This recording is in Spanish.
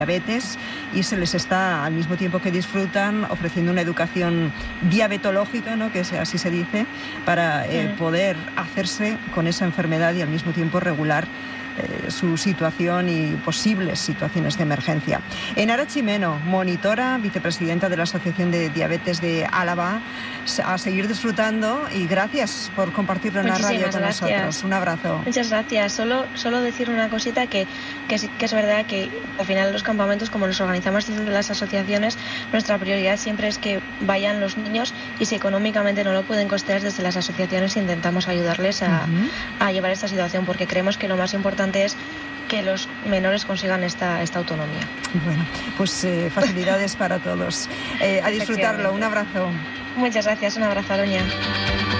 diabetes y se les está, al mismo tiempo que disfrutan, ofreciendo una educación diabetológica, ¿no?, que así se dice, para poder hacerse con esa enfermedad y al mismo tiempo regular su situación y posibles situaciones de emergencia. Enara Chimeno, monitora, vicepresidenta de la Asociación de Diabetes de Álava, a seguir disfrutando y gracias por compartirlo en la radio con nosotros. Un abrazo. Muchas gracias. Solo decir una cosita que es verdad que al final los campamentos, como los organizamos desde las asociaciones, nuestra prioridad siempre es que vayan los niños y si económicamente no lo pueden costear, desde las asociaciones intentamos ayudarles a llevar esta situación, porque creemos que lo más importante es que los menores consigan esta autonomía. Bueno, pues facilidades para todos. A disfrutarlo. Un abrazo. Muchas gracias. Un abrazo, Aloña.